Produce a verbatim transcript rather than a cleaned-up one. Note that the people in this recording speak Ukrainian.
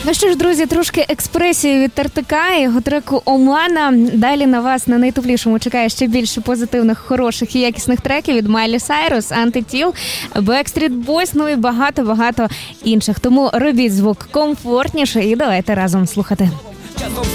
Ну що ж, друзі, трошки експресії від Тартака і його треку «Омана». Далі на вас на найтеплішому чекає ще більше позитивних, хороших і якісних треків від Майлі Сайрус, Антитіл, Backstreet Boys, ну і багато-багато інших. Тому робіть звук комфортніше і давайте разом слухати.